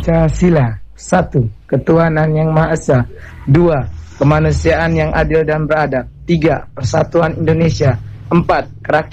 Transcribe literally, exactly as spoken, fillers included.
Pancasila. Satu, ketuhanan yang Maha Esa. Dua, kemanusiaan yang adil dan beradab. Tiga, persatuan Indonesia. Empat, kerakyatan